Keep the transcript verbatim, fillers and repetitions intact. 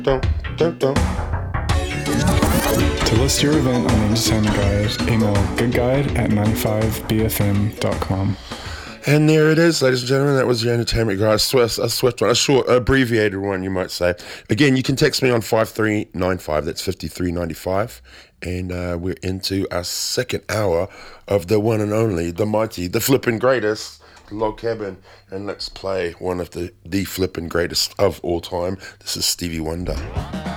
Don't, don't, don't. To list your event on the Entertainment Guide, email goodguide at ninety-five b f m dot com. And there it is, ladies and gentlemen. That was the Entertainment Guide. A swift, a swift one, a short, abbreviated one, you might say. Again, you can text me on five three nine five. That's fifty-three ninety-five. And uh, we're into our second hour of the one and only, the mighty, the flippin' greatest, Log Cabin. And let's play one of the, the flippin' greatest of all time. This is Stevie Wonder.